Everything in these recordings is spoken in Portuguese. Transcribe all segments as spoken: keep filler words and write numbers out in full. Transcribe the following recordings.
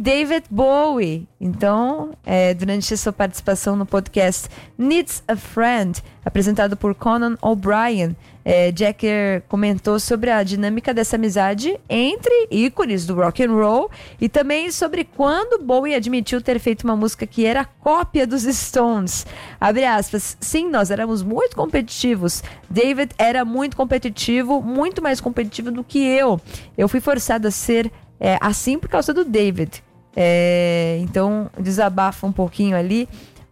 David Bowie. Então, é, durante a sua participação no podcast Needs a Friend, apresentado por Conan O'Brien, é, Jagger comentou sobre a dinâmica dessa amizade entre ícones do rock and roll e também sobre quando Bowie admitiu ter feito uma música que era cópia dos Stones. Abre aspas, sim, nós éramos muito competitivos. David era muito competitivo, muito mais competitivo do que eu. Eu fui forçado a ser é, assim por causa do David. É, então, desabafa um pouquinho ali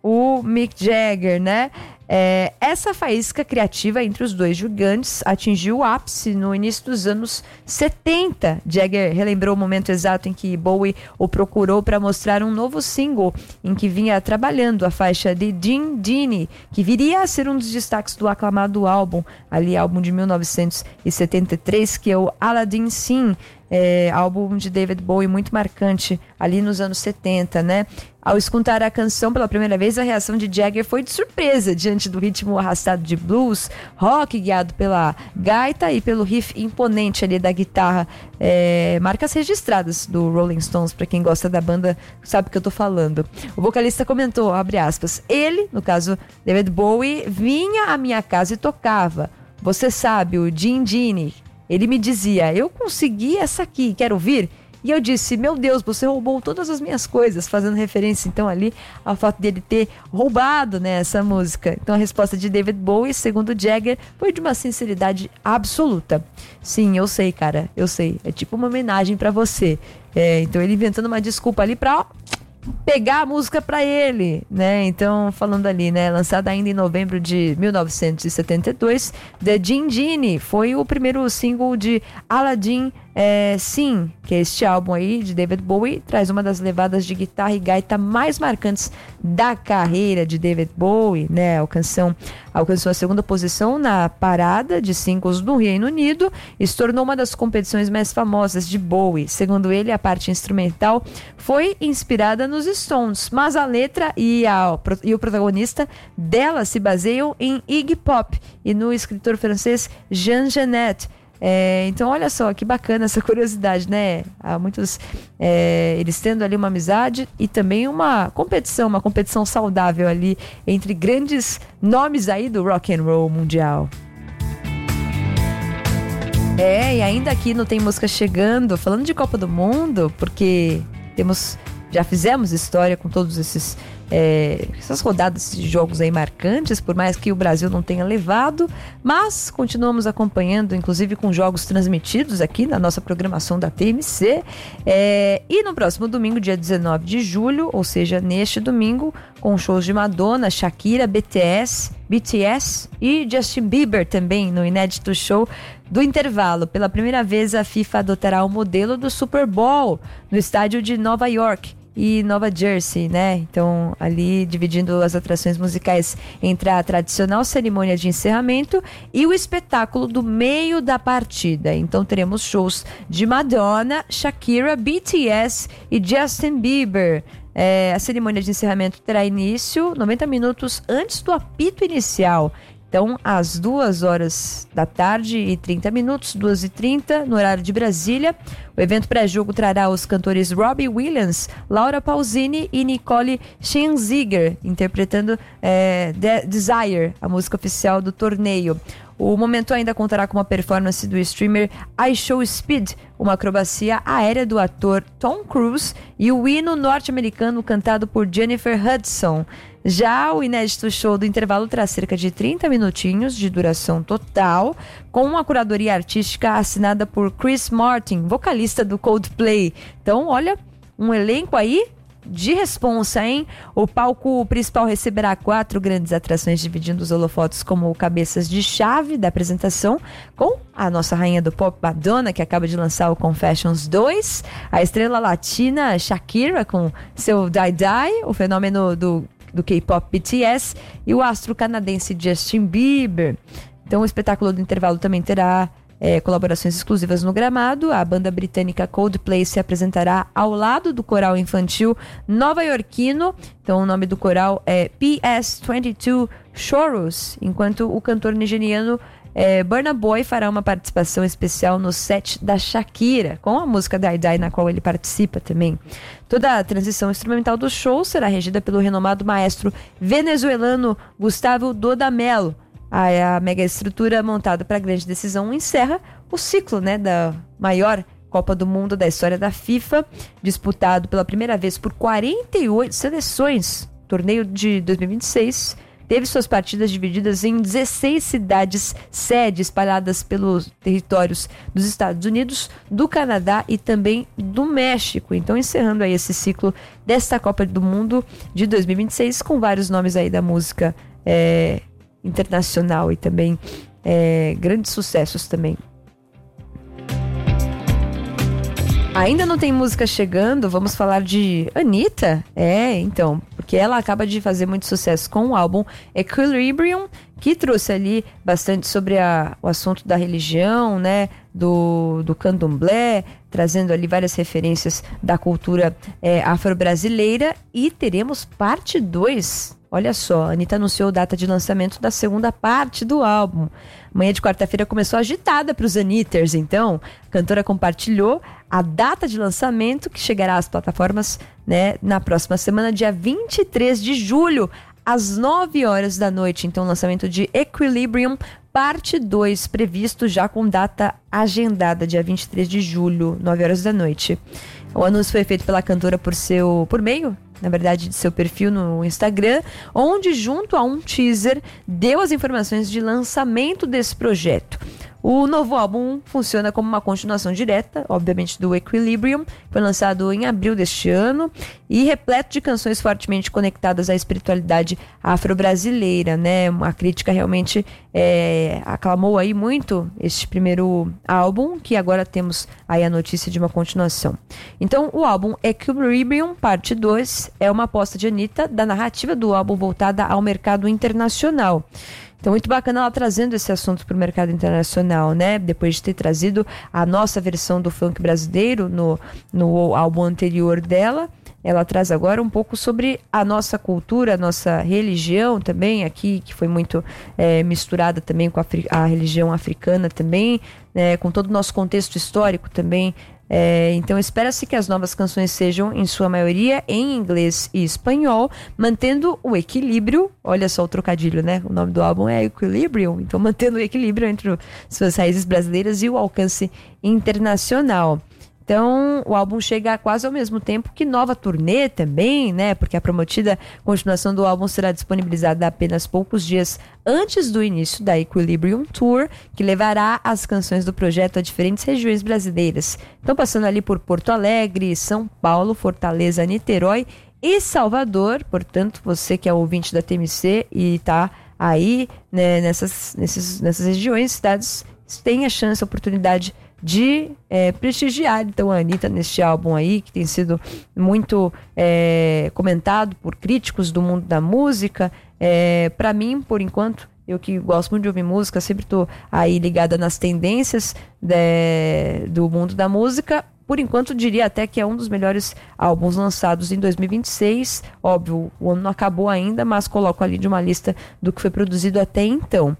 o Mick Jagger, né? É, essa faísca criativa entre os dois gigantes atingiu o ápice no início dos anos setenta. Jagger relembrou o momento exato em que Bowie o procurou para mostrar um novo single em que vinha trabalhando a faixa de Jean Genie, que viria a ser um dos destaques do aclamado álbum, ali álbum de mil novecentos e setenta e três, que é o Aladdin Sane. É, álbum de David Bowie muito marcante ali nos anos setenta, né? Ao escutar a canção pela primeira vez, a reação de Jagger foi de surpresa diante do ritmo arrastado de blues, rock guiado pela gaita e pelo riff imponente ali da guitarra. É, marcas registradas do Rolling Stones, para quem gosta da banda sabe o que eu tô falando. O vocalista comentou, abre aspas, ele, no caso David Bowie, vinha à minha casa e tocava. Você sabe, o Jean Genie. Ele me dizia, eu consegui essa aqui, quer ouvir? E eu disse, meu Deus, você roubou todas as minhas coisas, fazendo referência então ali ao fato dele ter roubado, né, essa música. Então a resposta de David Bowie, segundo Jagger, foi de uma sinceridade absoluta. Sim, eu sei, cara, eu sei. É tipo uma homenagem pra você. É, então ele inventando uma desculpa ali pra... pegar a música pra ele, né? Então, falando ali, né? Lançada ainda em novembro de mil novecentos e setenta e dois, The Jean Genie foi o primeiro single de Aladdin é, Sane, que é este álbum aí de David Bowie, traz uma das levadas de guitarra e gaita mais marcantes da carreira de David Bowie, né? A canção alcançou a segunda posição na parada de singles do Reino Unido e se tornou uma das competições mais famosas de Bowie. Segundo ele, a parte instrumental foi inspirada nos Stones, mas a letra e, a, e o protagonista dela se baseiam em Iggy Pop e no escritor francês Jean Genet. É, então olha só que bacana essa curiosidade, né? Há muitos é, eles tendo ali uma amizade e também uma competição, uma competição saudável ali entre grandes nomes aí do rock and roll mundial. É, e ainda aqui não Tem Música Chegando, falando de Copa do Mundo, porque temos, já fizemos história com todos esses É, essas rodadas de jogos aí marcantes, por mais que o Brasil não tenha levado, mas continuamos acompanhando, inclusive com jogos transmitidos aqui na nossa programação da T M C. É, e no próximo domingo, dia dezenove de julho, ou seja, neste domingo, com shows de Madonna, Shakira, B T S, B T S e Justin Bieber também no inédito show do intervalo. Pela primeira vez, a FIFA adotará o modelo do Super Bowl no estádio de Nova York e Nova Jersey, né? Então, ali dividindo as atrações musicais entre a tradicional cerimônia de encerramento e o espetáculo do meio da partida. Então, teremos shows de Madonna, Shakira, B T S e Justin Bieber. É, a cerimônia de encerramento terá início noventa minutos antes do apito inicial. Então, às duas horas da tarde e trinta minutos, duas e trinta, no horário de Brasília. O evento pré-jogo trará os cantores Robbie Williams, Laura Pausini e Nicole Scherzinger, interpretando é, Desire, a música oficial do torneio. O momento ainda contará com uma performance do streamer iShowSpeed, uma acrobacia aérea do ator Tom Cruise e o hino norte-americano cantado por Jennifer Hudson. Já o inédito show do intervalo terá cerca de trinta minutinhos de duração total, com uma curadoria artística assinada por Chris Martin, vocalista do Coldplay. Então, olha, um elenco aí de responsa, hein? O palco principal receberá quatro grandes atrações, dividindo os holofotes como cabeças de chave da apresentação, com a nossa rainha do pop, Madonna, que acaba de lançar o Confessions dois, a estrela latina Shakira com seu Die Die, o fenômeno do do K-pop B T S e o astro canadense Justin Bieber. Então o espetáculo do intervalo também terá é, colaborações exclusivas no gramado. A banda britânica Coldplay se apresentará ao lado do coral infantil nova-iorquino. Então o nome do coral é P S vinte e dois Chorus, enquanto o cantor nigeriano é, Burna Boy fará uma participação especial no set da Shakira, com a música Die Die, na qual ele participa também. Toda a transição instrumental do show será regida pelo renomado maestro venezuelano Gustavo Dudamel. A, a mega estrutura montada para a grande decisão encerra o ciclo, né, da maior Copa do Mundo da história da FIFA, disputado pela primeira vez por quarenta e oito seleções. O torneio de dois mil e vinte e seis teve suas partidas divididas em dezesseis cidades sede espalhadas pelos territórios dos Estados Unidos, do Canadá e também do México. Então, encerrando aí esse ciclo desta Copa do Mundo de dois mil e vinte e seis com vários nomes aí da música é, internacional e também é, grandes sucessos também. Ainda não tem música chegando, vamos falar de Anitta? É, então, porque ela acaba de fazer muito sucesso com o álbum Equilibrium, que trouxe ali bastante sobre a, o assunto da religião, né, do, do candomblé, trazendo ali várias referências da cultura é, afro-brasileira, e teremos parte dois. Olha só, a Anitta anunciou a data de lançamento da segunda parte do álbum. Manhã de quarta-feira começou agitada para os Anitters, então. A cantora compartilhou a data de lançamento, que chegará às plataformas, né, na próxima semana, dia vinte e três de julho, às nove horas da noite. Então, lançamento de Equilibrium, parte dois, previsto já com data agendada, dia vinte e três de julho, nove horas da noite. O anúncio foi feito pela cantora por seu, por meio, na verdade, de seu perfil no Instagram, onde, junto a um teaser, deu as informações de lançamento desse projeto. O novo álbum funciona como uma continuação direta, obviamente, do Equilibrium. Foi lançado em abril deste ano e repleto de canções fortemente conectadas à espiritualidade afro-brasileira, né? A crítica realmente é, aclamou aí muito este primeiro álbum, que agora temos aí a notícia de uma continuação. Então, o álbum Equilibrium, parte dois, é uma aposta de Anitta da narrativa do álbum voltada ao mercado internacional. Então, muito bacana ela trazendo esse assunto para o mercado internacional, né? Depois de ter trazido a nossa versão do funk brasileiro no, no álbum anterior dela, ela traz agora um pouco sobre a nossa cultura, a nossa religião também aqui, que foi muito é, misturada também com a, a religião africana também, né? Com todo o nosso contexto histórico também. É, então espera-se que as novas canções sejam, em sua maioria, em inglês e espanhol, mantendo o equilíbrio. Olha só o trocadilho, né? O nome do álbum é Equilibrium, então mantendo o equilíbrio entre suas raízes brasileiras e o alcance internacional. Então, o álbum chega quase ao mesmo tempo que nova turnê também, né? Porque a prometida continuação do álbum será disponibilizada apenas poucos dias antes do início da Equilibrium Tour, que levará as canções do projeto a diferentes regiões brasileiras. Então, passando ali por Porto Alegre, São Paulo, Fortaleza, Niterói e Salvador. Portanto, você que é ouvinte da T M C e está aí, né, nessas, nesses, nessas regiões, cidades, tem a chance, a oportunidade de é, prestigiar então a Anitta neste álbum aí, que tem sido muito é, comentado por críticos do mundo da música. É, para mim, por enquanto, eu que gosto muito de ouvir música, sempre estou aí ligada nas tendências de, do mundo da música. Por enquanto, diria até que é um dos melhores álbuns lançados em dois mil e vinte e seis. Óbvio, o ano não acabou ainda, mas coloco ali de uma lista do que foi produzido até então.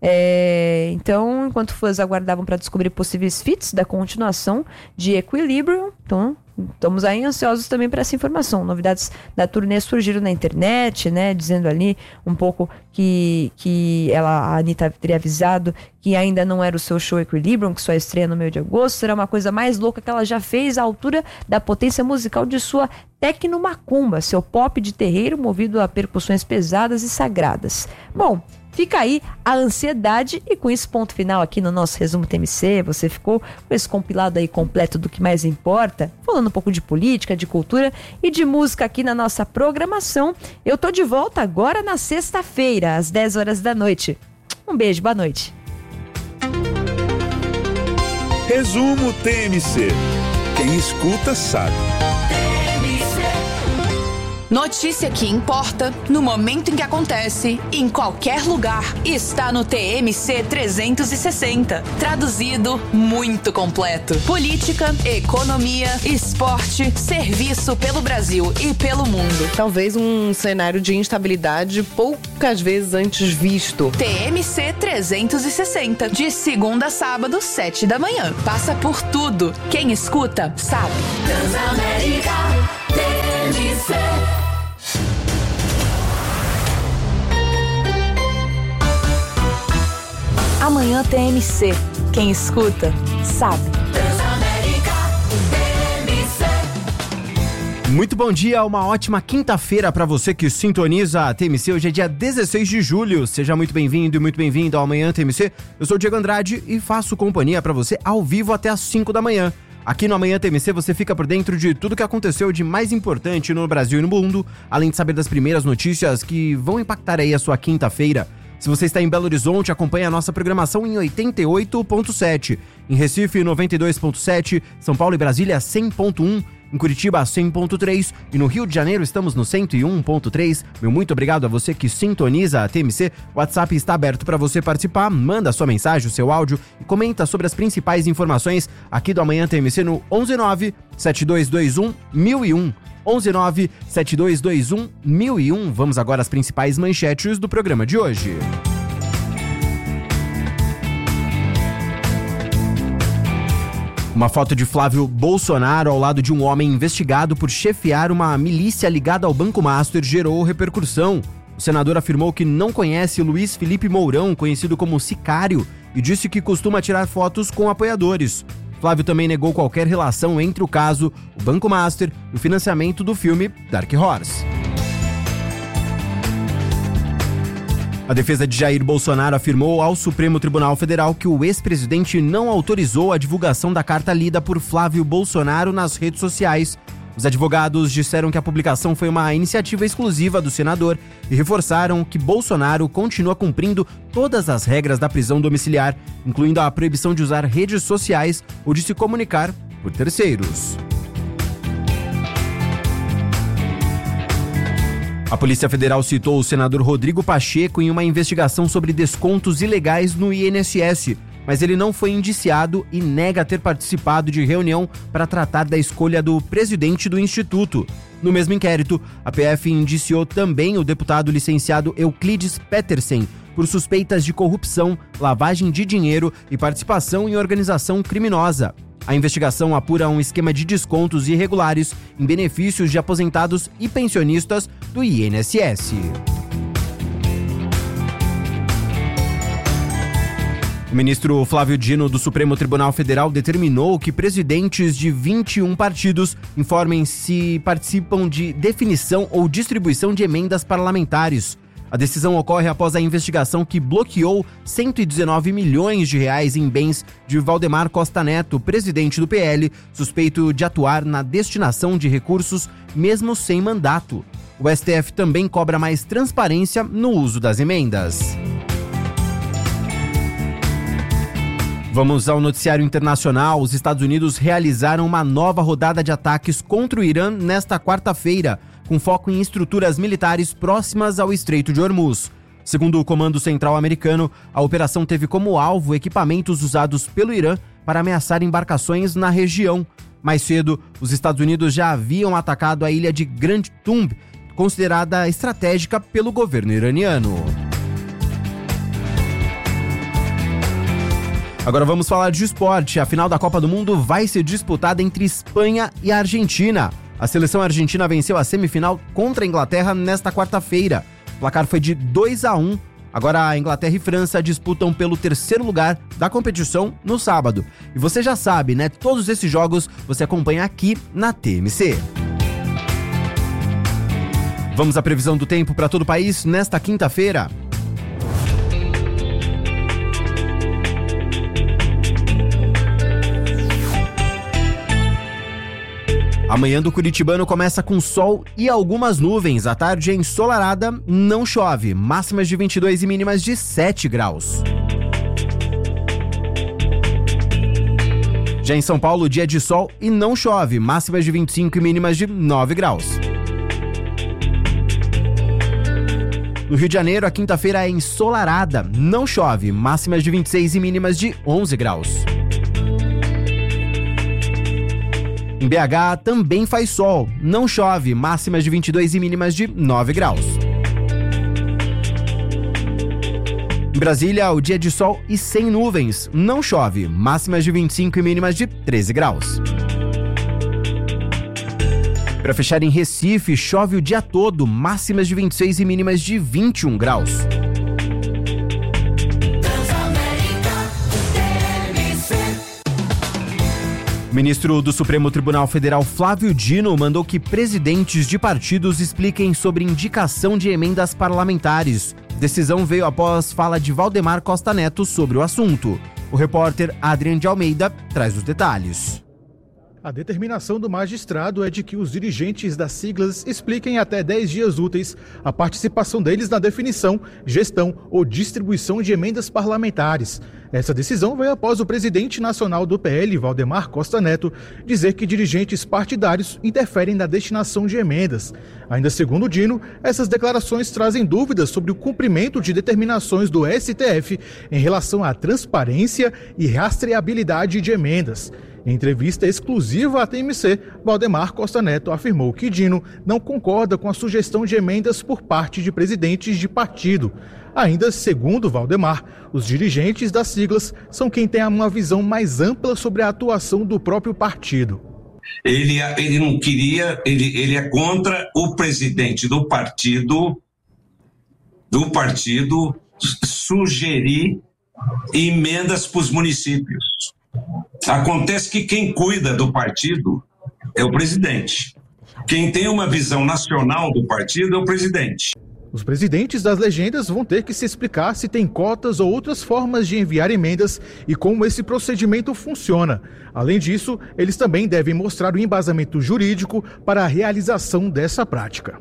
É, então, enquanto fãs aguardavam para descobrir possíveis feats da continuação de Equilibrium, então estamos aí ansiosos também para essa informação. Novidades da turnê surgiram na internet, né, dizendo ali um pouco que, que ela, a Anitta teria avisado que ainda não era o seu show Equilibrium, que só estreia no meio de agosto. Será uma coisa mais louca que ela já fez à altura da potência musical de sua Tecno Macumba, seu pop de terreiro movido a percussões pesadas e sagradas. Bom, fica aí a ansiedade, e com isso ponto final aqui no nosso resumo T M C. Você ficou com esse compilado aí completo do que mais importa, falando um pouco de política, de cultura e de música aqui na nossa programação. Eu tô de volta agora na sexta-feira, às dez horas da noite. Um beijo, boa noite. Resumo T M C. Quem escuta sabe. Notícia que importa, no momento em que acontece, em qualquer lugar, está no T M C trezentos e sessenta. Traduzido, muito completo. Política, economia, esporte, serviço pelo Brasil e pelo mundo. Talvez um cenário de instabilidade poucas vezes antes visto. T M C trezentos e sessenta, de segunda a sábado, sete da manhã. Passa por tudo. Quem escuta, sabe. Transamérica, T M C. Amanhã T M C. Quem escuta, sabe. Transamérica, T M C. Muito bom dia, uma ótima quinta-feira para você que sintoniza a T M C. Hoje é dia dezesseis de julho. Seja muito bem-vindo e muito bem-vindo ao Amanhã T M C. Eu sou o Diego Andrade e faço companhia para você ao vivo até às cinco da manhã. Aqui no Amanhã T M C você fica por dentro de tudo que aconteceu de mais importante no Brasil e no mundo, além de saber das primeiras notícias que vão impactar aí a sua quinta-feira. Se você está em Belo Horizonte, acompanhe a nossa programação em oitenta e oito ponto sete. Em Recife, noventa e dois ponto sete. São Paulo e Brasília, cem ponto um. Em Curitiba, cem ponto três. E no Rio de Janeiro, estamos no cento e um ponto três. Meu muito obrigado a você que sintoniza a T M C. O WhatsApp está aberto para você participar. Manda sua mensagem, o seu áudio e comenta sobre as principais informações aqui do Amanhã T M C no onze nove sete dois dois um mil e um. onze nove sete dois dois um mil e um. Vamos agora às principais manchetes do programa de hoje. Uma foto de Flávio Bolsonaro ao lado de um homem investigado por chefiar uma milícia ligada ao Banco Master gerou repercussão. O senador afirmou que não conhece Luiz Felipe Mourão, conhecido como Sicário, e disse que costuma tirar fotos com apoiadores. Flávio também negou qualquer relação entre o caso, o Banco Master e o financiamento do filme Dark Horse. A defesa de Jair Bolsonaro afirmou ao Supremo Tribunal Federal que o ex-presidente não autorizou a divulgação da carta lida por Flávio Bolsonaro nas redes sociais. Os advogados disseram que a publicação foi uma iniciativa exclusiva do senador e reforçaram que Bolsonaro continua cumprindo todas as regras da prisão domiciliar, incluindo a proibição de usar redes sociais ou de se comunicar por terceiros. A Polícia Federal citou o senador Rodrigo Pacheco em uma investigação sobre descontos ilegais no I N S S, mas ele não foi indiciado e nega ter participado de reunião para tratar da escolha do presidente do Instituto. No mesmo inquérito, a P F indiciou também o deputado licenciado Euclides Petersen por suspeitas de corrupção, lavagem de dinheiro e participação em organização criminosa. A investigação apura um esquema de descontos irregulares em benefícios de aposentados e pensionistas do I N S S. O ministro Flávio Dino, do Supremo Tribunal Federal, determinou que presidentes de vinte e um partidos informem se participam de definição ou distribuição de emendas parlamentares. A decisão ocorre após a investigação que bloqueou cento e dezenove milhões de reais em bens de Valdemar Costa Neto, presidente do P L, suspeito de atuar na destinação de recursos mesmo sem mandato. O S T F também cobra mais transparência no uso das emendas. Vamos ao noticiário internacional. Os Estados Unidos realizaram uma nova rodada de ataques contra o Irã nesta quarta-feira, com foco em estruturas militares próximas ao Estreito de Hormuz. Segundo o Comando Central americano, a operação teve como alvo equipamentos usados pelo Irã para ameaçar embarcações na região. Mais cedo, os Estados Unidos já haviam atacado a ilha de Grand Tumb, considerada estratégica pelo governo iraniano. Agora vamos falar de esporte. A final da Copa do Mundo vai ser disputada entre Espanha e Argentina. A seleção argentina venceu a semifinal contra a Inglaterra nesta quarta-feira. O placar foi de dois a um. Agora a Inglaterra e França disputam pelo terceiro lugar da competição no sábado. E você já sabe, né? Todos esses jogos você acompanha aqui na T M C. Vamos à previsão do tempo para todo o país nesta quinta-feira. Amanhã do Curitibano começa com sol e algumas nuvens. À tarde é ensolarada, não chove. Máximas de vinte e dois e mínimas de sete graus. Já em São Paulo, dia de sol e não chove. Máximas de vinte e cinco e mínimas de nove graus. No Rio de Janeiro, a quinta-feira é ensolarada, não chove, máximas de vinte e seis e mínimas de onze graus. Em B H também faz sol, não chove, máximas de vinte e dois e mínimas de nove graus. Em Brasília, o dia de sol e sem nuvens, não chove, máximas de vinte e cinco e mínimas de treze graus. Para fechar, em Recife, chove o dia todo, máximas de vinte e seis e mínimas de vinte e um graus. O ministro do Supremo Tribunal Federal, Flávio Dino, mandou que presidentes de partidos expliquem sobre indicação de emendas parlamentares. Decisão veio após fala de Valdemar Costa Neto sobre o assunto. O repórter Adrian de Almeida traz os detalhes. A determinação do magistrado é de que os dirigentes das siglas expliquem até dez dias úteis a participação deles na definição, gestão ou distribuição de emendas parlamentares. Essa decisão veio após o presidente nacional do P L, Valdemar Costa Neto, dizer que dirigentes partidários interferem na destinação de emendas. Ainda segundo Dino, essas declarações trazem dúvidas sobre o cumprimento de determinações do S T F em relação à transparência e rastreabilidade de emendas. Em entrevista exclusiva à T M C, Valdemar Costa Neto afirmou que Dino não concorda com a sugestão de emendas por parte de presidentes de partido. Ainda segundo Valdemar, os dirigentes das siglas são quem tem uma visão mais ampla sobre a atuação do próprio partido. Ele, ele não queria, ele, ele é contra o presidente do partido, do partido sugerir emendas para os municípios. Acontece que quem cuida do partido é o presidente. Quem tem uma visão nacional do partido é o presidente. Os presidentes das legendas vão ter que se explicar se tem cotas ou outras formas de enviar emendas e como esse procedimento funciona. Além disso, eles também devem mostrar o embasamento jurídico para a realização dessa prática.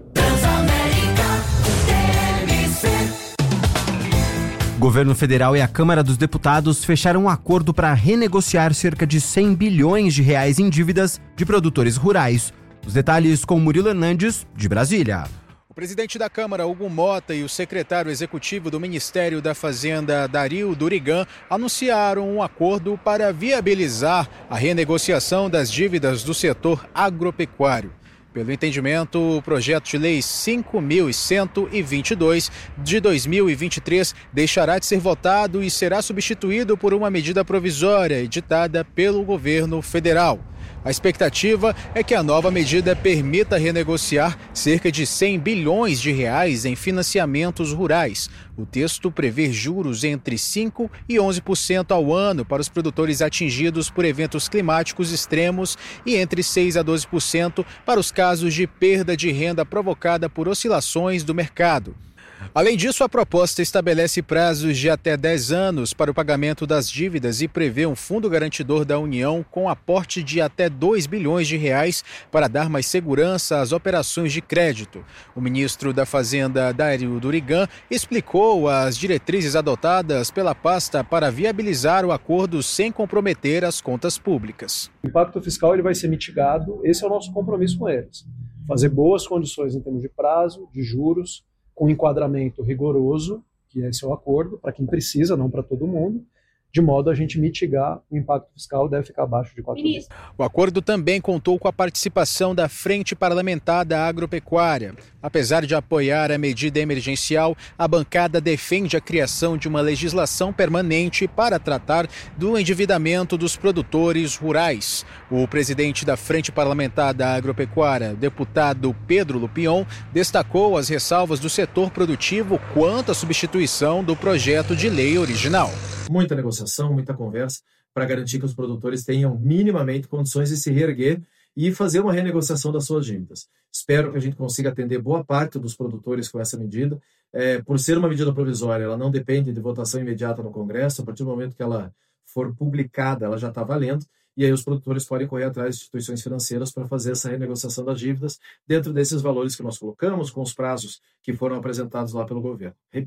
O governo federal e a Câmara dos Deputados fecharam um acordo para renegociar cerca de cem bilhões de reais em dívidas de produtores rurais. Os detalhes com Murilo Hernandes, de Brasília. O presidente da Câmara, Hugo Mota, e o secretário executivo do Ministério da Fazenda, Dario Durigan, anunciaram um acordo para viabilizar a renegociação das dívidas do setor agropecuário. Pelo entendimento, o projeto de lei cinco mil cento e vinte e dois de dois mil e vinte e três deixará de ser votado e será substituído por uma medida provisória editada pelo governo federal. A expectativa é que a nova medida permita renegociar cerca de cem bilhões de reais em financiamentos rurais. O texto prevê juros entre cinco por cento e onze por cento ao ano para os produtores atingidos por eventos climáticos extremos e entre seis a doze por cento para os casos de perda de renda provocada por oscilações do mercado. Além disso, a proposta estabelece prazos de até dez anos para o pagamento das dívidas e prevê um fundo garantidor da União com aporte de até dois bilhões de reais para dar mais segurança às operações de crédito. O ministro da Fazenda, Dario Durigan, explicou as diretrizes adotadas pela pasta para viabilizar o acordo sem comprometer as contas públicas. O impacto fiscal ele vai ser mitigado, esse é o nosso compromisso com eles. Fazer boas condições em termos de prazo, de juros, com enquadramento rigoroso, que esse é o acordo, para quem precisa, não para todo mundo, de modo a gente mitigar o impacto fiscal, deve ficar abaixo de quatro mil. O acordo também contou com a participação da Frente Parlamentar da Agropecuária. Apesar de apoiar a medida emergencial, a bancada defende a criação de uma legislação permanente para tratar do endividamento dos produtores rurais. O presidente da Frente Parlamentar da Agropecuária, deputado Pedro Lupion, destacou as ressalvas do setor produtivo quanto à substituição do projeto de lei original. Muita negociação, muita conversa para garantir que os produtores tenham minimamente condições de se reerguer e fazer uma renegociação das suas dívidas. Espero que a gente consiga atender boa parte dos produtores com essa medida. É, por ser uma medida provisória, ela não depende de votação imediata no Congresso. A partir do momento que ela for publicada, ela já está valendo. E aí os produtores podem correr atrás de instituições financeiras para fazer essa renegociação das dívidas dentro desses valores que nós colocamos, com os prazos que foram apresentados lá pelo governo. Repito,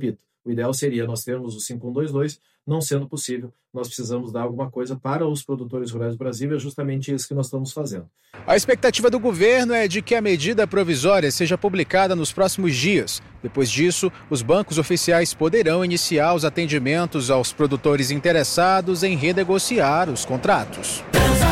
O ideal seria nós termos o cinco um dois dois, não sendo possível, nós precisamos dar alguma coisa para os produtores rurais do Brasil e é justamente isso que nós estamos fazendo. A expectativa do governo é de que a medida provisória seja publicada nos próximos dias. Depois disso, os bancos oficiais poderão iniciar os atendimentos aos produtores interessados em renegociar os contratos.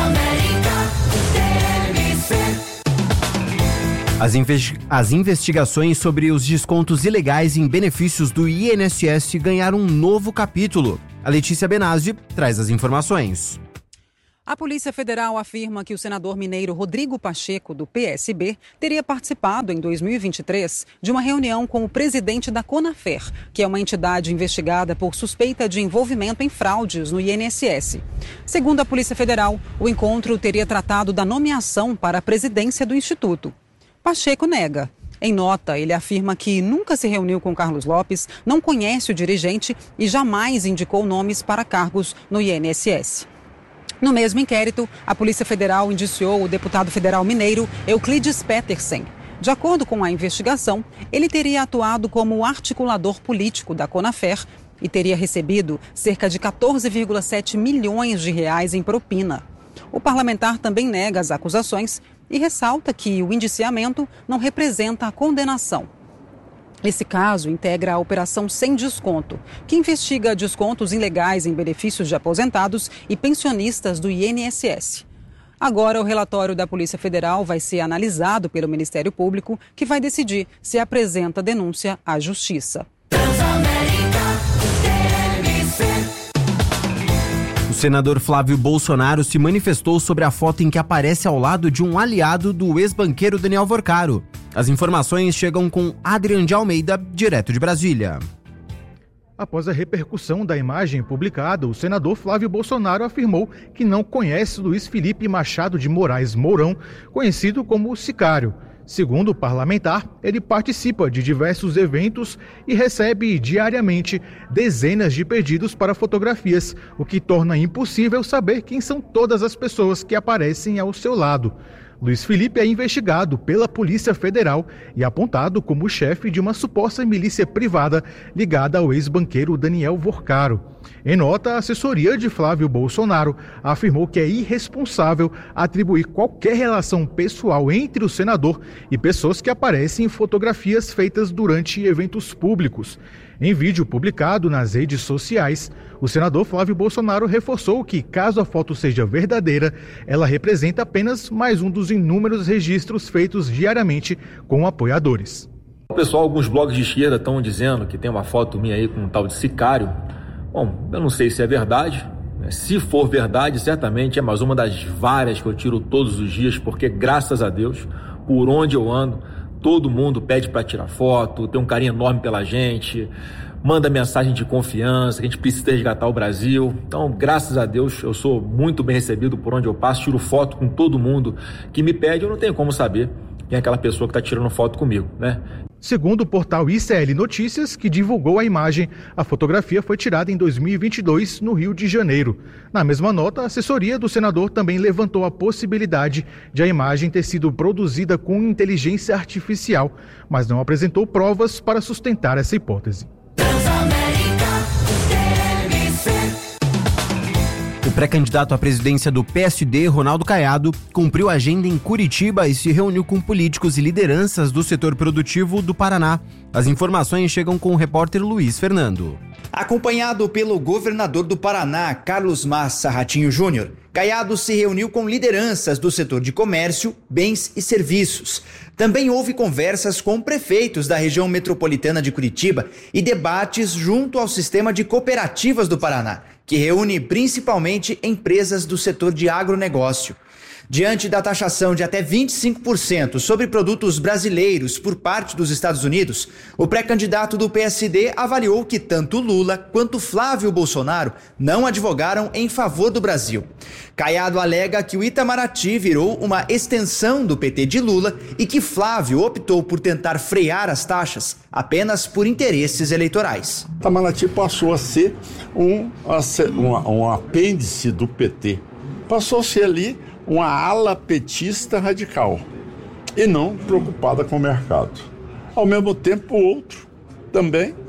As, investi- as investigações sobre os descontos ilegais em benefícios do I N S S ganharam um novo capítulo. A Letícia Benazzi traz as informações. A Polícia Federal afirma que o senador mineiro Rodrigo Pacheco, do P S B, teria participado em dois mil e vinte e três de uma reunião com o presidente da Conafer, que é uma entidade investigada por suspeita de envolvimento em fraudes no I N S S. Segundo a Polícia Federal, o encontro teria tratado da nomeação para a presidência do Instituto. Pacheco nega. Em nota, ele afirma que nunca se reuniu com Carlos Lopes, não conhece o dirigente e jamais indicou nomes para cargos no I N S S. No mesmo inquérito, a Polícia Federal indiciou o deputado federal mineiro Euclides Petersen. De acordo com a investigação, ele teria atuado como articulador político da Conafer e teria recebido cerca de quatorze vírgula sete milhões de reais em propina. O parlamentar também nega as acusações e ressalta que o indiciamento não representa a condenação. Esse caso integra a Operação Sem Desconto, que investiga descontos ilegais em benefícios de aposentados e pensionistas do I N S S. Agora, o relatório da Polícia Federal vai ser analisado pelo Ministério Público, que vai decidir se apresenta denúncia à Justiça. O senador Flávio Bolsonaro se manifestou sobre a foto em que aparece ao lado de um aliado do ex-banqueiro Daniel Vorcaro. As informações chegam com Adrian de Almeida, direto de Brasília. Após a repercussão da imagem publicada, o senador Flávio Bolsonaro afirmou que não conhece Luiz Felipe Machado de Moraes Mourão, conhecido como o Sicário. Segundo o parlamentar, ele participa de diversos eventos e recebe diariamente dezenas de pedidos para fotografias, o que torna impossível saber quem são todas as pessoas que aparecem ao seu lado. Luiz Felipe é investigado pela Polícia Federal e apontado como chefe de uma suposta milícia privada ligada ao ex-banqueiro Daniel Vorcaro. Em nota, a assessoria de Flávio Bolsonaro afirmou que é irresponsável atribuir qualquer relação pessoal entre o senador e pessoas que aparecem em fotografias feitas durante eventos públicos. Em vídeo publicado nas redes sociais, o senador Flávio Bolsonaro reforçou que, caso a foto seja verdadeira, ela representa apenas mais um dos inúmeros registros feitos diariamente com apoiadores. O pessoal, alguns blogs de esquerda estão dizendo que tem uma foto minha aí com um tal de Sicário. Bom, eu não sei se é verdade. Se for verdade, certamente é mais uma das várias que eu tiro todos os dias, porque, graças a Deus, por onde eu ando, todo mundo pede para tirar foto, tem um carinho enorme pela gente, manda mensagem de confiança, que a gente precisa resgatar o Brasil. Então, graças a Deus, eu sou muito bem recebido por onde eu passo, tiro foto com todo mundo que me pede, eu não tenho como saber quem é aquela pessoa que está tirando foto comigo, né? Segundo o portal I C L Notícias, que divulgou a imagem, a fotografia foi tirada em dois mil e vinte e dois, no Rio de Janeiro. Na mesma nota, a assessoria do senador também levantou a possibilidade de a imagem ter sido produzida com inteligência artificial, mas não apresentou provas para sustentar essa hipótese. O pré-candidato à presidência do P S D, Ronaldo Caiado, cumpriu a agenda em Curitiba e se reuniu com políticos e lideranças do setor produtivo do Paraná. As informações chegam com o repórter Luiz Fernando. Acompanhado pelo governador do Paraná, Carlos Massa Ratinho Júnior, Caiado se reuniu com lideranças do setor de comércio, bens e serviços. Também houve conversas com prefeitos da região metropolitana de Curitiba e debates junto ao sistema de cooperativas do Paraná, que reúne principalmente empresas do setor de agronegócio. Diante da taxação de até vinte e cinco por cento sobre produtos brasileiros por parte dos Estados Unidos, o pré-candidato do P S D avaliou que tanto Lula quanto Flávio Bolsonaro não advogaram em favor do Brasil. Caiado alega que o Itamaraty virou uma extensão do P T de Lula e que Flávio optou por tentar frear as taxas apenas por interesses eleitorais. Itamaraty passou a ser um, um, um apêndice do P T. Passou a ser ali uma ala petista radical e não preocupada com o mercado. Ao mesmo tempo, o outro também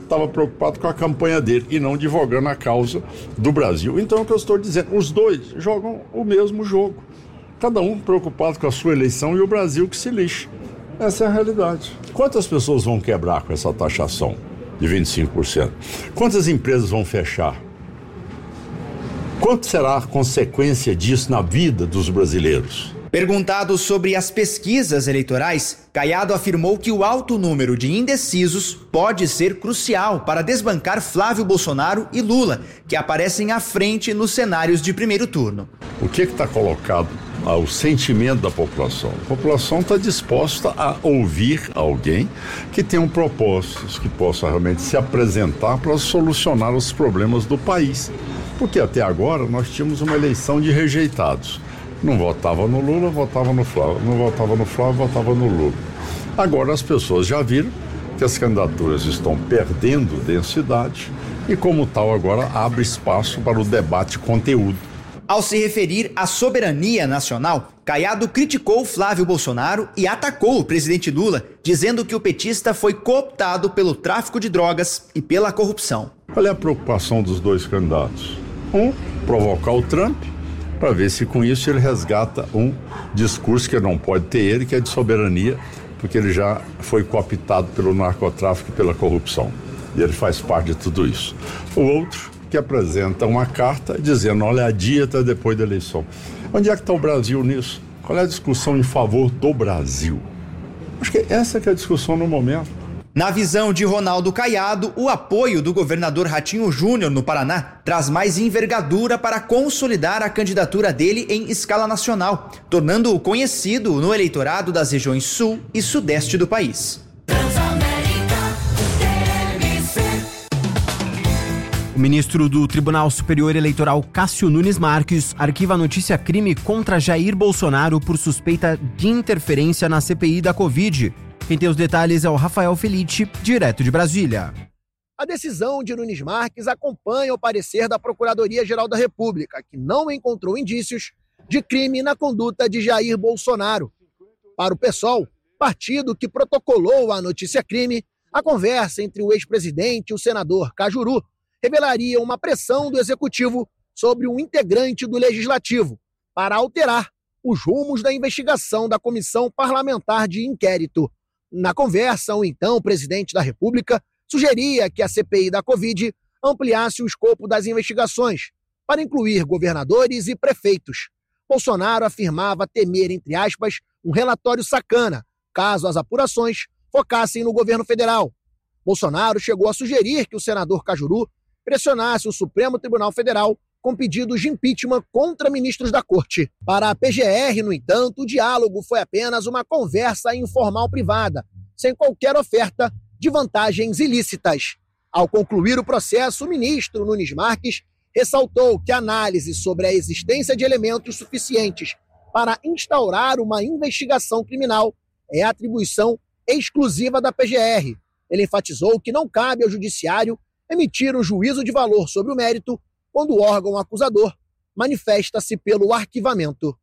estava preocupado com a campanha dele e não divulgando a causa do Brasil. Então, é o que eu estou dizendo, os dois jogam o mesmo jogo. Cada um preocupado com a sua eleição e o Brasil que se lixe. Essa é a realidade. Quantas pessoas vão quebrar com essa taxação de vinte e cinco por cento? Quantas empresas vão fechar? Quanto será a consequência disso na vida dos brasileiros? Perguntado sobre as pesquisas eleitorais, Caiado afirmou que o alto número de indecisos pode ser crucial para desbancar Flávio Bolsonaro e Lula, que aparecem à frente nos cenários de primeiro turno. O que está colocado ao sentimento da população? A população está disposta a ouvir alguém que tenha propostas, que possa realmente se apresentar para solucionar os problemas do país. Porque até agora nós tínhamos uma eleição de rejeitados. Não votava no Lula, votava no Flávio. Não votava no Flávio, votava no Lula. Agora as pessoas já viram que as candidaturas estão perdendo densidade e, como tal, agora abre espaço para o debate conteúdo. Ao se referir à soberania nacional, Caiado criticou Flávio Bolsonaro e atacou o presidente Lula, dizendo que o petista foi cooptado pelo tráfico de drogas e pela corrupção. Qual é a preocupação dos dois candidatos? Um, provocar o Trump, para ver se com isso ele resgata um discurso que não pode ter ele, que é de soberania, porque ele já foi cooptado pelo narcotráfico e pela corrupção. E ele faz parte de tudo isso. O outro, que apresenta uma carta dizendo, olha, a dieta depois da eleição. Onde é que está o Brasil nisso? Qual é a discussão em favor do Brasil? Acho que essa que é a discussão no momento. Na visão de Ronaldo Caiado, o apoio do governador Ratinho Júnior no Paraná traz mais envergadura para consolidar a candidatura dele em escala nacional, tornando-o conhecido no eleitorado das regiões sul e sudeste do país. O ministro do Tribunal Superior Eleitoral, Cássio Nunes Marques, arquiva a notícia crime contra Jair Bolsonaro por suspeita de interferência na C P I da Covid. Quem tem os detalhes é o Rafael Felice, direto de Brasília. A decisão de Nunes Marques acompanha o parecer da Procuradoria-Geral da República, que não encontrou indícios de crime na conduta de Jair Bolsonaro. Para o PSOL, partido que protocolou a notícia-crime, a conversa entre o ex-presidente e o senador Cajuru revelaria uma pressão do Executivo sobre um integrante do Legislativo para alterar os rumos da investigação da Comissão Parlamentar de Inquérito. Na conversa, o então presidente da República sugeria que a C P I da Covid ampliasse o escopo das investigações para incluir governadores e prefeitos. Bolsonaro afirmava temer, entre aspas, um relatório sacana, caso as apurações focassem no governo federal. Bolsonaro chegou a sugerir que o senador Cajuru pressionasse o Supremo Tribunal Federal com pedidos de impeachment contra ministros da Corte. Para a P G R, no entanto, o diálogo foi apenas uma conversa informal privada, sem qualquer oferta de vantagens ilícitas. Ao concluir o processo, o ministro Nunes Marques ressaltou que a análise sobre a existência de elementos suficientes para instaurar uma investigação criminal é atribuição exclusiva da P G R. Ele enfatizou que não cabe ao judiciário emitir um juízo de valor sobre o mérito quando o órgão acusador manifesta-se pelo arquivamento.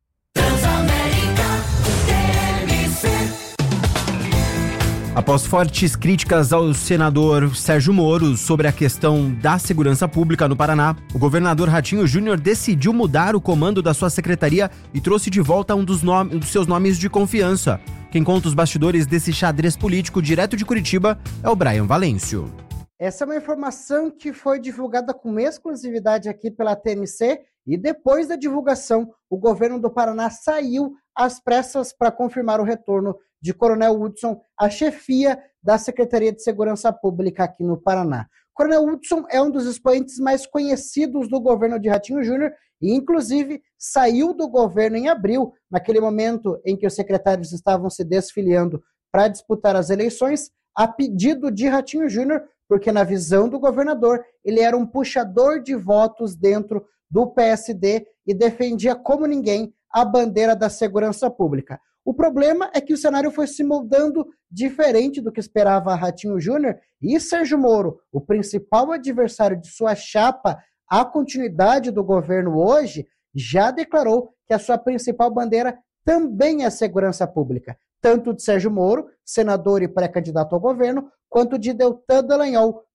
Após fortes críticas ao senador Sérgio Moro sobre a questão da segurança pública no Paraná, o governador Ratinho Júnior decidiu mudar o comando da sua secretaria e trouxe de volta um dos, nome, um dos seus nomes de confiança. Quem conta os bastidores desse xadrez político direto de Curitiba é o Brian Valêncio. Essa é uma informação que foi divulgada com exclusividade aqui pela T M C e depois da divulgação, o governo do Paraná saiu às pressas para confirmar o retorno de Coronel Hudson à chefia da Secretaria de Segurança Pública aqui no Paraná. Coronel Hudson é um dos expoentes mais conhecidos do governo de Ratinho Júnior e, inclusive, saiu do governo em abril, naquele momento em que os secretários estavam se desfiliando para disputar as eleições, a pedido de Ratinho Júnior, porque na visão do governador, ele era um puxador de votos dentro do P S D e defendia como ninguém a bandeira da segurança pública. O problema é que o cenário foi se moldando diferente do que esperava Ratinho Júnior e Sérgio Moro, o principal adversário de sua chapa à continuidade do governo hoje, já declarou que a sua principal bandeira também é a segurança pública, tanto de Sérgio Moro, senador e pré-candidato ao governo, quanto de Deltan Dallagnol,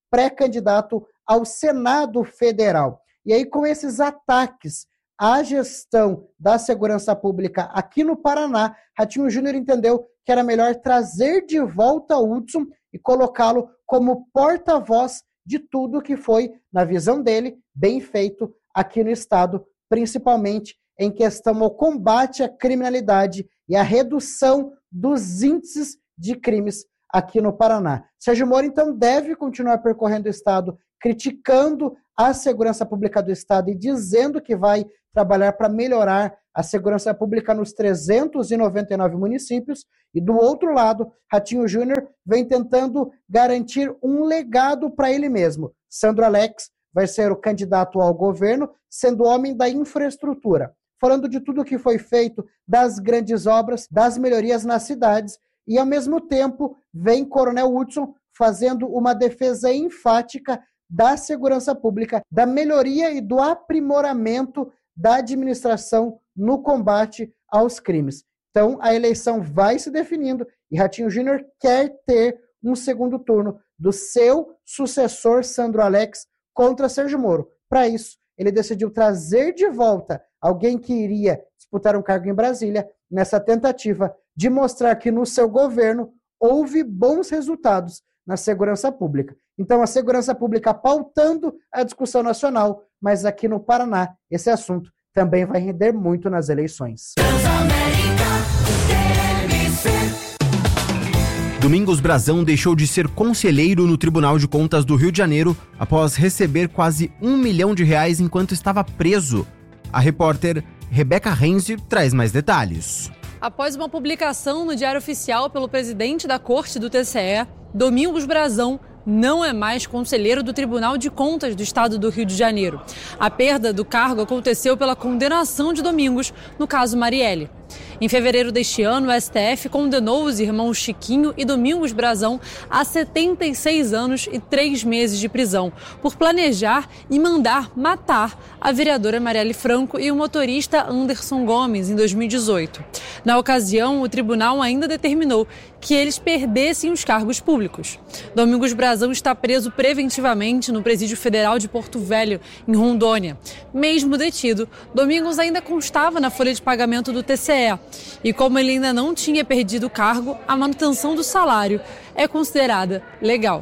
pré-candidato ao Senado Federal. E aí, com esses ataques à gestão da segurança pública aqui no Paraná, Ratinho Júnior entendeu que era melhor trazer de volta o Hudson e colocá-lo como porta-voz de tudo que foi, na visão dele, bem feito aqui no estado, principalmente em questão ao combate à criminalidade e à redução dos índices de crimes aqui no Paraná. Sérgio Moro, então, deve continuar percorrendo o estado, criticando a segurança pública do estado e dizendo que vai trabalhar para melhorar a segurança pública nos trezentos e noventa e nove municípios. E do outro lado, Ratinho Júnior vem tentando garantir um legado para ele mesmo. Sandro Alex vai ser o candidato ao governo, sendo homem da infraestrutura, falando de tudo que foi feito, das grandes obras, das melhorias nas cidades, e ao mesmo tempo vem Coronel Hudson fazendo uma defesa enfática da segurança pública, da melhoria e do aprimoramento da administração no combate aos crimes. Então, a eleição vai se definindo e Ratinho Júnior quer ter um segundo turno do seu sucessor, Sandro Alex, contra Sérgio Moro. Para isso, ele decidiu trazer de volta alguém que iria disputar um cargo em Brasília, nessa tentativa de mostrar que no seu governo houve bons resultados na segurança pública. Então, a segurança pública pautando a discussão nacional, mas aqui no Paraná, esse assunto também vai render muito nas eleições. Domingos Brazão deixou de ser conselheiro no Tribunal de Contas do Rio de Janeiro após receber quase um milhão de reais enquanto estava preso. A repórter Rebeca Renzi traz mais detalhes. Após uma publicação no Diário Oficial pelo presidente da Corte do T C E, Domingos Brazão não é mais conselheiro do Tribunal de Contas do Estado do Rio de Janeiro. A perda do cargo aconteceu pela condenação de Domingos no caso Marielle. Em fevereiro deste ano, o S T F condenou os irmãos Chiquinho e Domingos Brazão a setenta e seis anos e três meses de prisão por planejar e mandar matar a vereadora Marielle Franco e o motorista Anderson Gomes em dois mil e dezoito. Na ocasião, o tribunal ainda determinou que eles perdessem os cargos públicos. Domingos Brazão está preso preventivamente no Presídio Federal de Porto Velho, em Rondônia. Mesmo detido, Domingos ainda constava na folha de pagamento do T C E. E como ele ainda não tinha perdido o cargo, a manutenção do salário é considerada legal.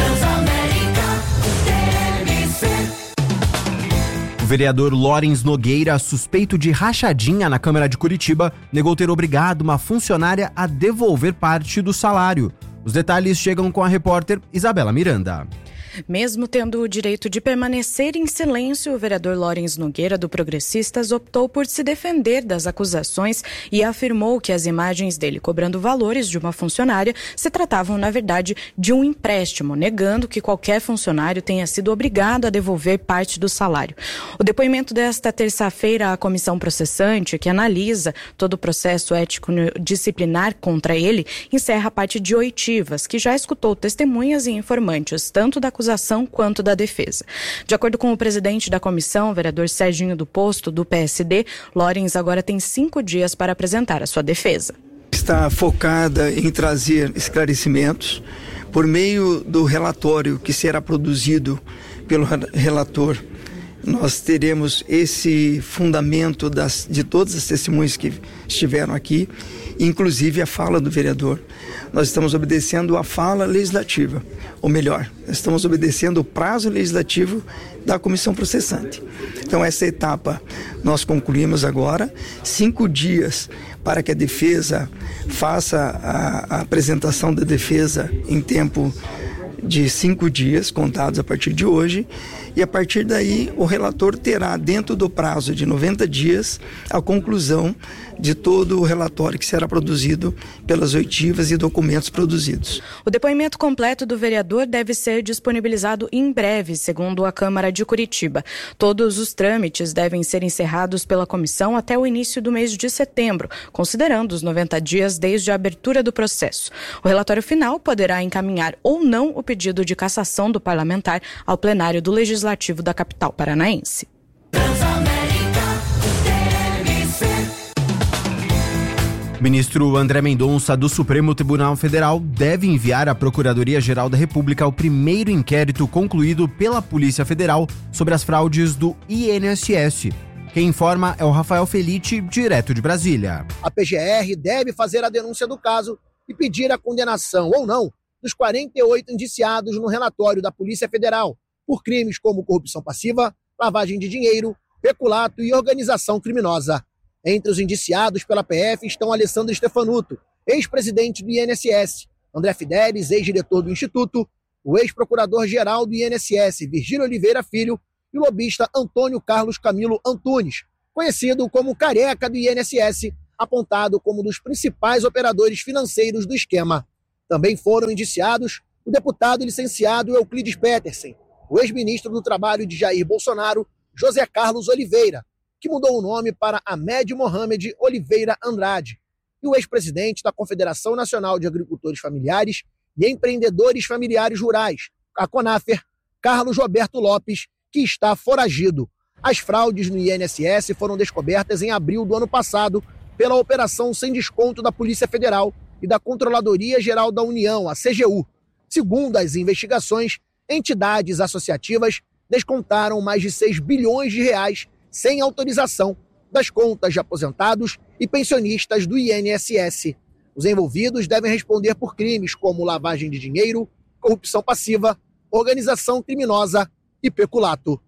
O vereador Lawrence Nogueira, suspeito de rachadinha na Câmara de Curitiba, negou ter obrigado uma funcionária a devolver parte do salário. Os detalhes chegam com a repórter Isabela Miranda. Mesmo tendo o direito de permanecer em silêncio, o vereador Lawrence Nogueira, do Progressistas, optou por se defender das acusações e afirmou que as imagens dele cobrando valores de uma funcionária se tratavam, na verdade, de um empréstimo, negando que qualquer funcionário tenha sido obrigado a devolver parte do salário. O depoimento desta terça-feira à comissão processante, que analisa todo o processo ético-disciplinar contra ele, encerra a parte de oitivas, que já escutou testemunhas e informantes, tanto da acusação quanto da defesa. De acordo com o presidente da comissão, o vereador Serginho do Posto, do P S D, Lawrence agora tem cinco dias para apresentar a sua defesa. Está focada em trazer esclarecimentos por meio do relatório que será produzido pelo relator. Nós teremos esse fundamento das, de todas as testemunhas que estiveram aqui, inclusive a fala do vereador. Nós estamos obedecendo a fala legislativa, ou melhor, estamos obedecendo o prazo legislativo da comissão processante. Então, essa etapa nós concluímos agora, cinco dias para que a defesa faça a, a apresentação da defesa em tempo de cinco dias, contados a partir de hoje, e a partir daí o relator terá, dentro do prazo de noventa dias, a conclusão de todo o relatório que será produzido pelas oitivas e documentos produzidos. O depoimento completo do vereador deve ser disponibilizado em breve, segundo a Câmara de Curitiba. Todos os trâmites devem ser encerrados pela comissão até o início do mês de setembro, considerando os noventa dias desde a abertura do processo. O relatório final poderá encaminhar ou não o pedido de cassação do parlamentar ao plenário do Legislativo da capital paranaense. O ministro André Mendonça, do Supremo Tribunal Federal, deve enviar à Procuradoria-Geral da República o primeiro inquérito concluído pela Polícia Federal sobre as fraudes do I N S S. Quem informa é o Rafael Felite, direto de Brasília. A P G R deve fazer a denúncia do caso e pedir a condenação ou não dos quarenta e oito indiciados no relatório da Polícia Federal por crimes como corrupção passiva, lavagem de dinheiro, peculato e organização criminosa. Entre os indiciados pela P F estão Alessandro Stefanuto, ex-presidente do I N S S, André Fidelis, ex-diretor do Instituto, o ex-procurador-geral do I N S S, Virgílio Oliveira Filho, e o lobista Antônio Carlos Camilo Antunes, conhecido como Careca do I N S S, apontado como um dos principais operadores financeiros do esquema. Também foram indiciados o deputado licenciado Euclides Petersen, o ex-ministro do Trabalho de Jair Bolsonaro, José Carlos Oliveira, que mudou o nome para Ahmed Mohamed Oliveira Andrade, e o ex-presidente da Confederação Nacional de Agricultores Familiares e Empreendedores Familiares Rurais, a CONAFER, Carlos Roberto Lopes, que está foragido. As fraudes no I N S S foram descobertas em abril do ano passado pela Operação Sem Desconto da Polícia Federal e da Controladoria Geral da União, a C G U. Segundo as investigações, entidades associativas descontaram mais de seis bilhões de reais sem autorização das contas de aposentados e pensionistas do I N S S. Os envolvidos devem responder por crimes como lavagem de dinheiro, corrupção passiva, organização criminosa e peculato.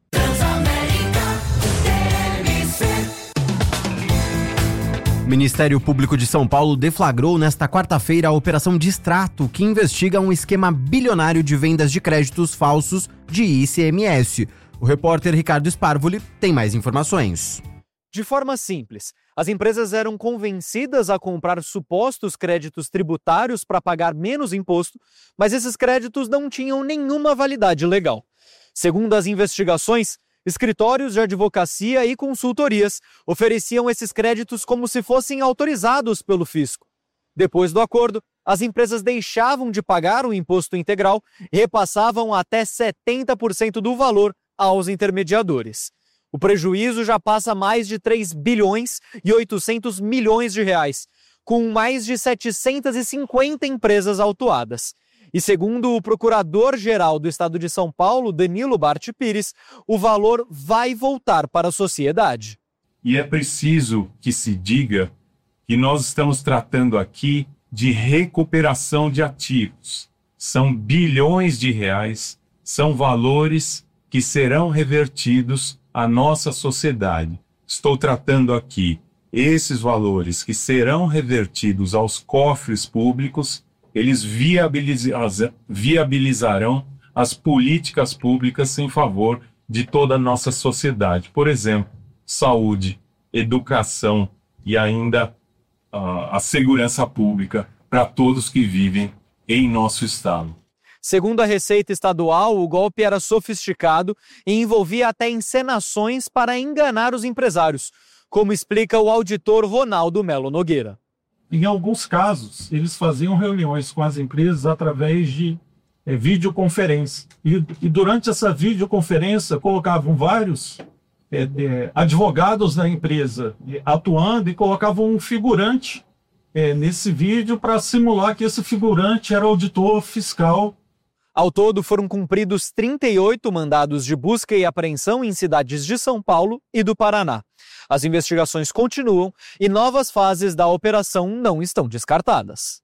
O Ministério Público de São Paulo deflagrou nesta quarta-feira a Operação Distrato, que investiga um esquema bilionário de vendas de créditos falsos de I C M S. O repórter Ricardo Sparvoli tem mais informações. De forma simples, as empresas eram convencidas a comprar supostos créditos tributários para pagar menos imposto, mas esses créditos não tinham nenhuma validade legal. Segundo as investigações, escritórios de advocacia e consultorias ofereciam esses créditos como se fossem autorizados pelo fisco. Depois do acordo, as empresas deixavam de pagar o imposto integral e repassavam até setenta por cento do valor aos intermediadores. O prejuízo já passa mais de três bilhões e oitocentos milhões de reais, com mais de setecentas e cinquenta empresas autuadas. E segundo o procurador-geral do estado de São Paulo, Danilo Bart Pires, o valor vai voltar para a sociedade. E é preciso que se diga que nós estamos tratando aqui de recuperação de ativos. São bilhões de reais, são valores que serão revertidos à nossa sociedade. Estou tratando aqui esses valores que serão revertidos aos cofres públicos. Eles viabiliza- viabilizarão as políticas públicas em favor de toda a nossa sociedade. Por exemplo, saúde, educação e ainda uh, a segurança pública para todos que vivem em nosso estado. Segundo a Receita Estadual, o golpe era sofisticado e envolvia até encenações para enganar os empresários, como explica o auditor Ronaldo Melo Nogueira. Em alguns casos, eles faziam reuniões com as empresas através de é, videoconferência. E, e durante essa videoconferência, colocavam vários é, é, advogados da empresa é, atuando e colocavam um figurante é, nesse vídeo para simular que esse figurante era auditor fiscal. Ao todo, foram cumpridos trinta e oito mandados de busca e apreensão em cidades de São Paulo e do Paraná. As investigações continuam e novas fases da operação não estão descartadas.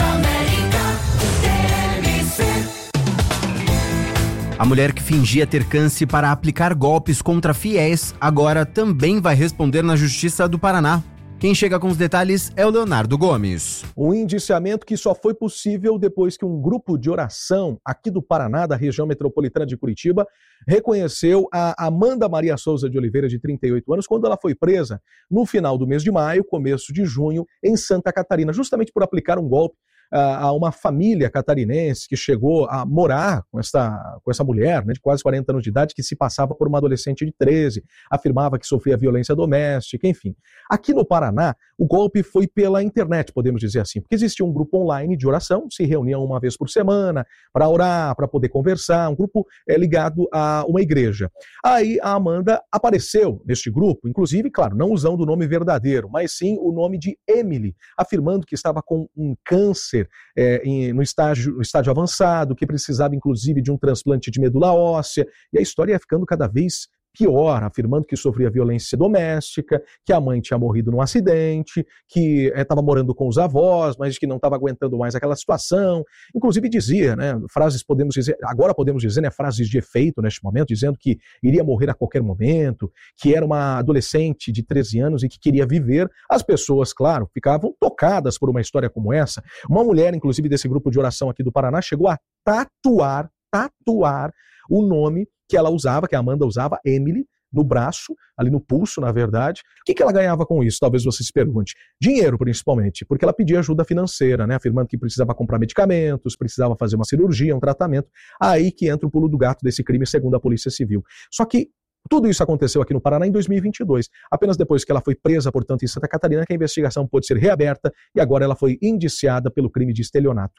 A mulher que fingia ter câncer para aplicar golpes contra fiéis agora também vai responder na Justiça do Paraná. Quem chega com os detalhes é o Leonardo Gomes. Um indiciamento que só foi possível depois que um grupo de oração aqui do Paraná, da região metropolitana de Curitiba, reconheceu a Amanda Maria Souza de Oliveira, de trinta e oito anos, quando ela foi presa no final do mês de maio, começo de junho, em Santa Catarina, justamente por aplicar um golpe a uma família catarinense que chegou a morar com essa, com essa mulher, né, de quase quarenta anos de idade, que se passava por uma adolescente de treze, afirmava que sofria violência doméstica, enfim. Aqui no Paraná, O golpe foi pela internet, podemos dizer assim, porque existia um grupo online de oração, se reuniam uma vez por semana para orar, para poder conversar, um grupo é, ligado a uma igreja. Aí a Amanda apareceu neste grupo, inclusive, claro, não usando o nome verdadeiro, mas sim o nome de Emily, afirmando que estava com um câncer é, em, no, estágio, no estágio avançado, que precisava inclusive de um transplante de medula óssea, e a história ia ficando cada vez pior, afirmando que sofria violência doméstica, que a mãe tinha morrido num acidente, que estava é, morando com os avós, mas que não estava aguentando mais aquela situação. Inclusive dizia, né, frases podemos dizer, agora podemos dizer, né, frases de efeito neste momento, dizendo que iria morrer a qualquer momento, que era uma adolescente de treze anos e que queria viver. As pessoas, claro, ficavam tocadas por uma história como essa. Uma mulher, inclusive, desse grupo de oração aqui do Paraná, chegou a tatuar, tatuar o nome que ela usava, que a Amanda usava, Emily, no braço, ali no pulso, na verdade. O que, que ela ganhava com isso? Talvez você se pergunte. Dinheiro, principalmente, porque ela pedia ajuda financeira, né? Afirmando que precisava comprar medicamentos, precisava fazer uma cirurgia, um tratamento. Aí que entra o pulo do gato desse crime, segundo a Polícia Civil. Só que tudo isso aconteceu aqui no Paraná em dois mil e vinte e dois. Apenas depois que ela foi presa, portanto, em Santa Catarina, que a investigação pôde ser reaberta e agora ela foi indiciada pelo crime de estelionato.